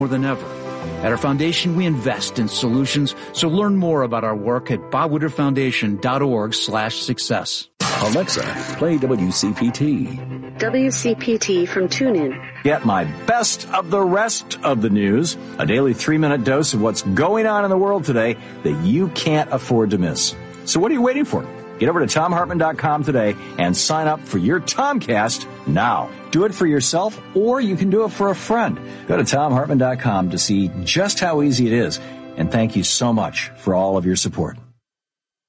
more than ever. At our foundation, we invest in solutions, so learn more about our work at bobwooderfoundation.org/success. Alexa, play WCPT. WCPT from TuneIn. Get my best of the rest of the news, a daily 3-minute dose of what's going on in the world today that you can't afford to miss. So what are you waiting for? Get over to TomHartman.com today and sign up for your Tomcast now. Do it for yourself, or you can do it for a friend. Go to TomHartman.com to see just how easy it is. And thank you so much for all of your support.